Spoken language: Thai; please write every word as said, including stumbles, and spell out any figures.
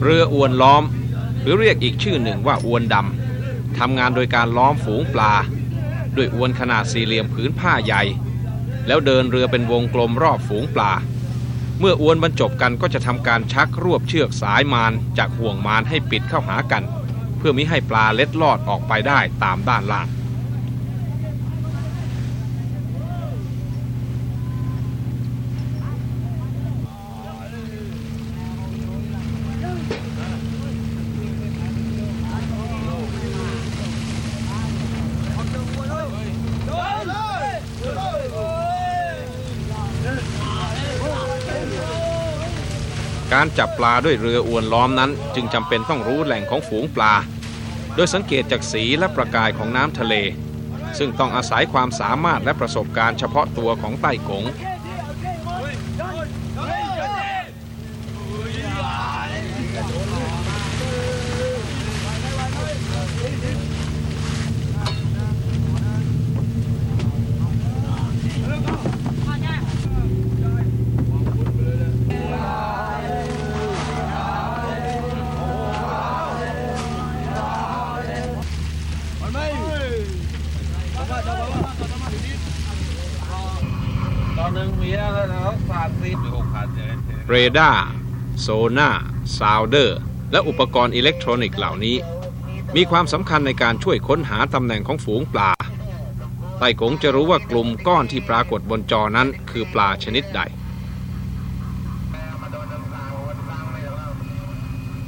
เรืออวนล้อมหรือเรียกอีกชื่อหนึ่งว่าอวนดำทำงานโดยการล้อมฝูงปลาด้วยอวนขนาดสี่เหลี่ยมผืนผ้าใหญ่แล้วเดินเรือเป็นวงกลมรอบฝูงปลาเมื่ออวนบรรจบกันก็จะทำการชักรวบเชือกสายมารจากห่วงมารให้ปิดเข้าหากันเพื่อมิให้ปลาเล็ดลอดออกไปได้ตามด้านล่างการจับปลาด้วยเรืออวนล้อมนั้นจึงจำเป็นต้องรู้แหล่งของฝูงปลาโดยสังเกตจากสีและประกายของน้ำทะเลซึ่งต้องอาศัยความสามารถและประสบการณ์เฉพาะตัวของไต้กงเรดาร์โซน่าซาวเดอร์และอุปกรณ์อิเล็กทรอนิกส์เหล่านี้มีความสำคัญในการช่วยค้นหาตำแหน่งของฝูงปลาไต้กงจะรู้ว่ากลุ่มก้อนที่ปรากฏบนจอนั้นคือปลาชนิดใด